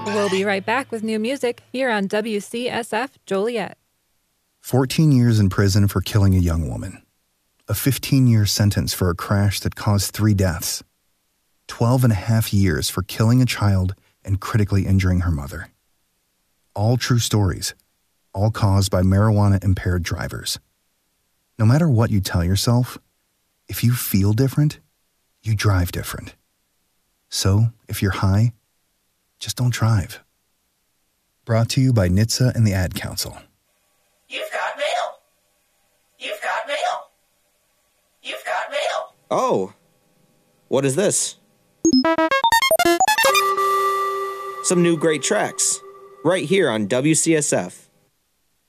We'll be right back with new music here on WCSF Joliet. 14 years in prison for killing a young woman. A 15-year sentence for a crash that caused 3 deaths. 12 and a half years for killing a child and critically injuring her mother. All true stories, all caused by marijuana-impaired drivers. No matter what you tell yourself, if you feel different, you drive different. So, if you're high, just don't drive. Brought to you by NHTSA and the Ad Council. You've got mail. You've got mail. You've got mail. Oh, what is this? Some new great tracks, right here on WCSF.